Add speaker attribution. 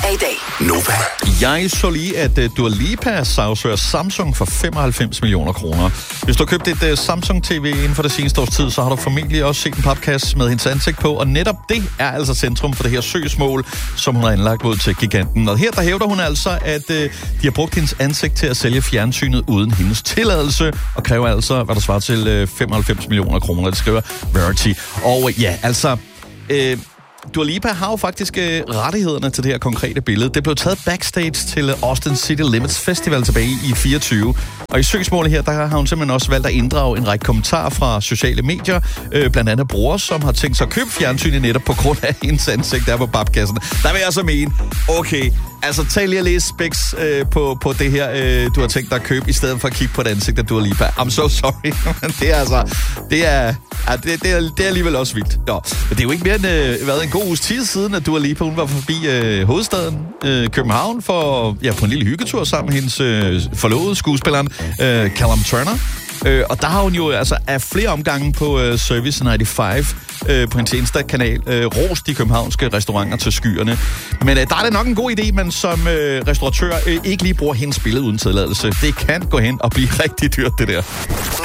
Speaker 1: af i dag.
Speaker 2: Nova.
Speaker 3: Jeg så lige, at Dua Lipa sagsøger Samsung for 95 millioner kroner. Hvis du har købt et Samsung TV inden for det seneste års tid, så har du formentlig også set en papkasse med hendes ansigt på, og netop det er altså centrum for det her søgsmål, som hun har anlagt mod til giganten. Og her der hævder hun altså, at de har brugt hendes ansigt til at sælge fjernsynet uden hendes tilladelse, og kræver altså, hvad der svarer til 95 millioner kroner, det skriver Verity. Og ja, altså... Dua Lipa har jo faktisk rettighederne til det her konkrete billede. Det blev taget backstage til Austin City Limits Festival tilbage i 24. Og i søgsmålet her, der har hun simpelthen også valgt at inddrage en række kommentarer fra sociale medier. Blandt andet brugere, som har tænkt sig at købe fjernsynet netop på grund af hendes ansigt der på papkassen. Der vil jeg så mene, okay, altså tag lige at læse specs på det her, du har tænkt dig at købe, i stedet for at kigge på det ansigt af Dua Lipa. I'm so sorry. Det er alligevel også vildt. Nå, men det er jo ikke mere end en god uges tid siden, at Dua Lipa, hun var forbi hovedstaden København for på en lille hyggetur sammen med hendes forlovede skuespilleren Callum Turner. Og der har hun jo altså af flere omgange på Service 95 på hendes Insta-kanal rost de københavnske restauranter til skyerne. Men der er det nok en god idé, man som restauratør ikke lige bruger hendes billede uden tilladelse. Det kan gå hen og blive rigtig dyrt, det der.